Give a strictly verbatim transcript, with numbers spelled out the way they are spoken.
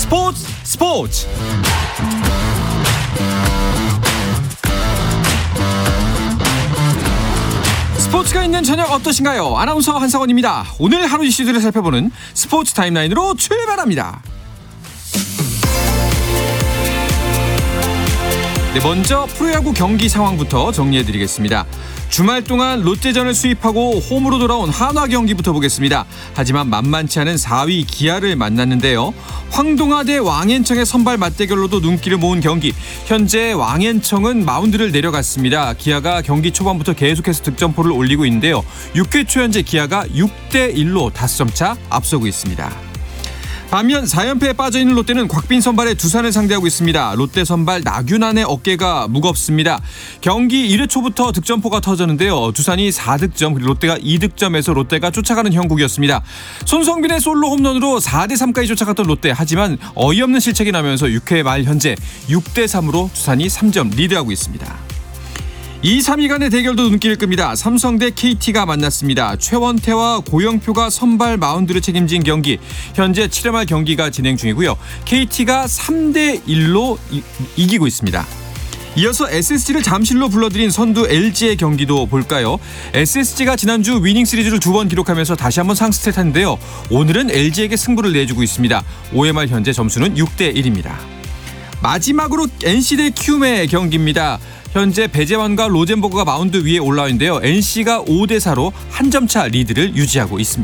스포츠 스포츠 스포츠가 있는 저녁 어떠신가요? 아나운서 한상원입니다. 오늘 하루 이슈들을 살펴보는 스포츠 타임라인으로 출발합니다. 네, 먼저 프로야구 경기 상황부터 정리해드리겠습니다. 주말 동안 롯데전을 수입하고 홈으로 돌아온 한화 경기부터 보겠습니다. 하지만 만만치 않은 사 위 기아를 만났는데요. 황동아 대 왕앤청의 선발 맞대결로도 눈길을 모은 경기. 현재 왕앤청은 마운드를 내려갔습니다. 기아가 경기 초반부터 계속해서 득점포를 올리고 있는데요. 육 회 초 현재 기아가 육 대 일로 다섯 점 차 앞서고 있습니다. 반면 사 연패에 빠져있는 롯데는 곽빈 선발의 두산을 상대하고 있습니다. 롯데 선발 나균안의 어깨가 무겁습니다. 경기 일 회 초부터 득점포가 터졌는데요. 두산이 사 득점, 그리고 롯데가 이 득점에서 롯데가 쫓아가는 형국이었습니다. 손성빈의 솔로 홈런으로 사 대 삼까지 쫓아갔던 롯데, 하지만 어이없는 실책이 나면서 육 회 말 현재 육 대 삼으로 두산이 삼 점 리드하고 있습니다. 이, 삼 위 간의 대결도 눈길을 끕니다. 삼성 대 케이티가 만났습니다. 최원태와 고영표가 선발 마운드를 책임진 경기. 현재 칠 회 말 경기가 진행 중이고요. 케이티가 삼 대 일로 이, 이기고 있습니다. 이어서 에스에스지를 잠실로 불러들인 선두 엘지의 경기도 볼까요? 에스에스지가 지난주 위닝 시리즈를 두 번 기록하면서 다시 한번 상승했는데요. 오늘은 엘지에게 승부를 내주고 있습니다. 오 회 말 현재 점수는 육 대 일입니다. 마지막으로 엔씨 대 키움의 경기입니다. 현재 배재환과 로젠버그가 마운드 위에 올라와 있는데요. 엔씨가 오 대 사로 한 점 차 리드를 유지하고 있습니다.